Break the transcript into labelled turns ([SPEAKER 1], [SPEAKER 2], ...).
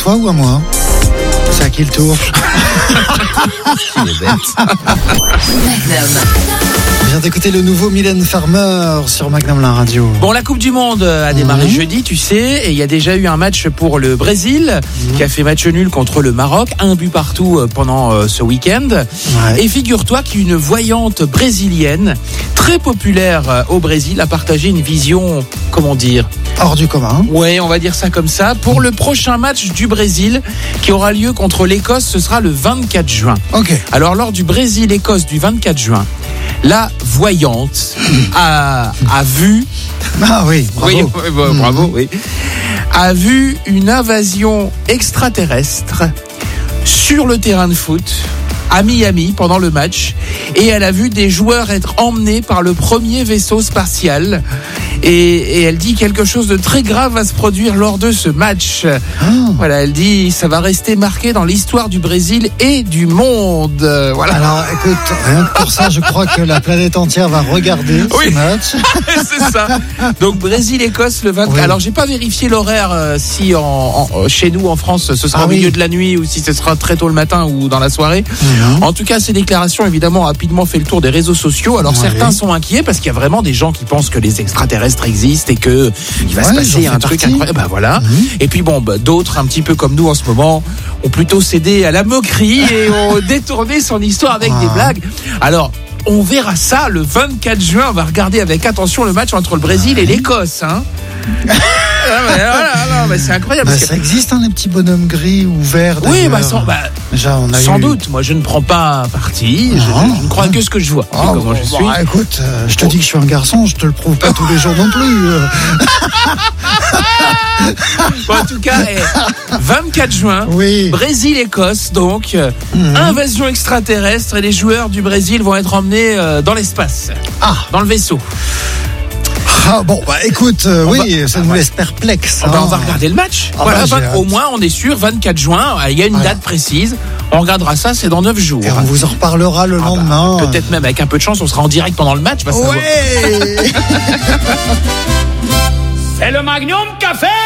[SPEAKER 1] toi ou à moi? C'est à qui le tour?
[SPEAKER 2] Il est bête.
[SPEAKER 1] Je viens d'écouter le nouveau Mylène Farmer sur Magnum la radio.
[SPEAKER 2] Bon, la Coupe du Monde a démarré jeudi, tu sais, et il y a déjà eu un match pour le Brésil qui a fait match nul contre le Maroc, 1 but partout pendant ce week-end.
[SPEAKER 1] Ouais.
[SPEAKER 2] Et figure-toi qu'une voyante brésilienne très populaire au Brésil a partagé une vision, comment dire,
[SPEAKER 1] hors du commun.
[SPEAKER 2] ouais, on va dire ça comme ça. Pour le prochain match du Brésil qui aura lieu contre l'Écosse, ce sera le 24 juin.
[SPEAKER 1] Ok.
[SPEAKER 2] Alors, lors du Brésil-Écosse du 24 juin, la voyante a vu...
[SPEAKER 1] Ah oui, bravo.
[SPEAKER 2] Bravo, oui. A vu une invasion extraterrestre sur le terrain de foot à Miami pendant le match, et elle a vu des joueurs être emmenés par le premier vaisseau spatial, et elle dit quelque chose de très grave va se produire lors de ce match. Voilà, elle dit ça va rester marqué dans l'histoire du Brésil et du monde. Voilà.
[SPEAKER 1] Alors écoute, rien que pour ça, je crois que la planète entière va regarder ce match.
[SPEAKER 2] C'est ça. Donc Brésil-Écosse le 24.
[SPEAKER 1] Oui.
[SPEAKER 2] Alors j'ai pas vérifié l'horaire si chez nous en France ce sera au milieu de la nuit ou si ce sera très tôt le matin ou dans la soirée. En tout cas, ces déclarations évidemment ont rapidement fait le tour des réseaux sociaux. Alors certains sont inquiets parce qu'il y a vraiment des gens qui pensent que les extraterrestres existent et que il va se passer un truc incroyable. Ben voilà. Et puis bon, d'autres un petit peu comme nous en ce moment ont plutôt cédé à la moquerie et ont détourné son histoire avec des blagues. Alors on verra ça le 24 juin. On va regarder avec attention le match entre le Brésil et l'Écosse. Mais c'est incroyable.
[SPEAKER 1] Ça existe, les petits bonhommes gris ou verts.
[SPEAKER 2] Oui,
[SPEAKER 1] déjà, on a
[SPEAKER 2] sans doute. Moi, je ne prends pas parti. Je ne crois que ce que je vois. Comment je suis.
[SPEAKER 1] Écoute, je te dis que je suis un garçon, je te le prouve pas tous les jours non plus.
[SPEAKER 2] Bon, en tout cas, 24 juin, Brésil-Écosse, donc, invasion extraterrestre, et les joueurs du Brésil vont être emmenés dans l'espace, dans le vaisseau.
[SPEAKER 1] Écoute, ça nous laisse perplexes.
[SPEAKER 2] On va regarder le match. Au moins, on est sûr, 24 juin, il y a une date précise. On regardera ça, c'est dans 9 jours.
[SPEAKER 1] Et on vous en reparlera le lendemain.
[SPEAKER 2] Peut-être même avec un peu de chance, on sera en direct pendant le match.
[SPEAKER 1] Ouais.
[SPEAKER 3] C'est le Magnum Café.